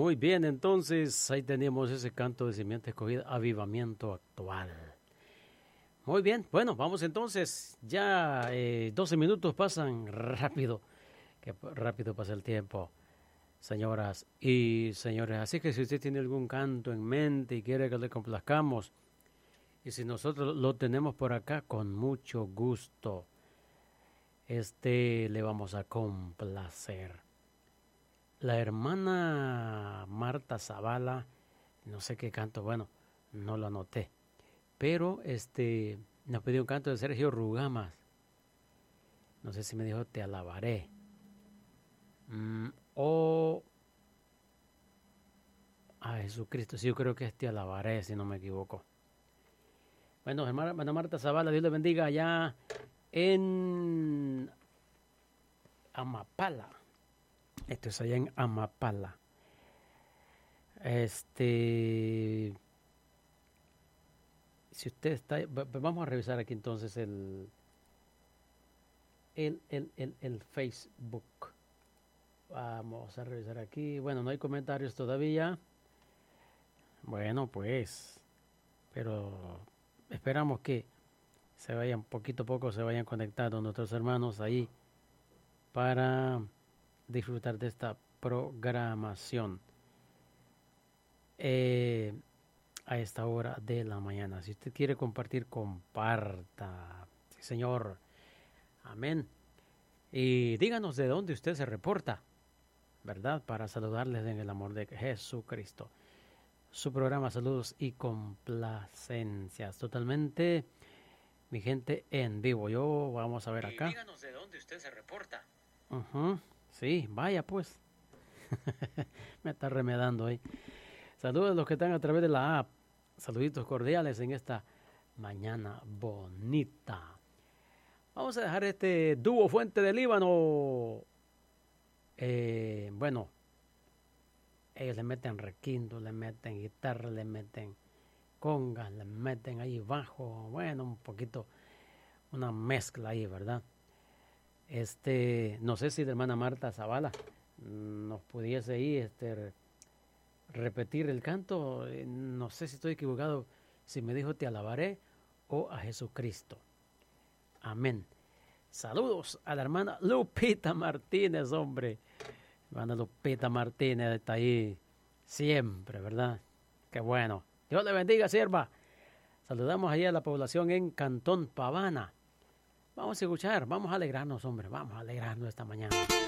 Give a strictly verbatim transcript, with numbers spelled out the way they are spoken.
Muy bien, entonces ahí tenemos ese canto de Simiente Escogida, Avivamiento Actual. Muy bien, bueno, vamos entonces, ya eh, doce minutos pasan rápido, que rápido pasa el tiempo, señoras y señores. Así que si usted tiene algún canto en mente y quiere que le complazcamos, y si nosotros lo tenemos por acá, con mucho gusto, este le vamos a complacer. La hermana Marta Zavala, no sé qué canto, bueno, no lo anoté, pero este nos pidió un canto de Sergio Rugamas. No sé si me dijo Te alabaré. Mm, o a Jesucristo, sí, yo creo que es Te alabaré, si no me equivoco. Bueno, hermana Marta Zavala, Dios le bendiga allá en Amapala. Esto es allá en Amapala. Este, si usted está, vamos a revisar aquí entonces el, el, el, el, el Facebook. Vamos a revisar aquí. Bueno, no hay comentarios todavía. Bueno, pues, pero esperamos que se vayan, poquito a poco se vayan conectando nuestros hermanos ahí para disfrutar de esta programación eh, a esta hora de la mañana. Si usted quiere compartir, comparta. Sí, señor. Amén. Y díganos de dónde usted se reporta, ¿verdad? Para saludarles en el amor de Jesucristo. Su programa Saludos y Complacencias. Totalmente, mi gente, en vivo. Yo, vamos a ver acá. Y díganos de dónde usted se reporta. Uh-huh. Sí, vaya pues. Me está remedando ahí. Saludos a los que están a través de la app. Saluditos cordiales en esta mañana bonita. Vamos a dejar este dúo Fuente del Líbano. Eh, bueno, ellos le meten requinto, le meten guitarra, le meten congas, le meten ahí bajo. Bueno, un poquito, una mezcla ahí, ¿verdad? Este, no sé si la hermana Marta Zavala nos pudiese ahí este, repetir el canto. No sé si estoy equivocado, si me dijo Te alabaré o a Jesucristo. Amén. Saludos a la hermana Lupita Martínez, hombre. Hermana Lupita Martínez está ahí siempre, ¿verdad? Qué bueno. Dios le bendiga, sierva. Saludamos allá a la población en Cantón Pavana. Vamos a escuchar, vamos a alegrarnos, hombre, vamos a alegrarnos esta mañana.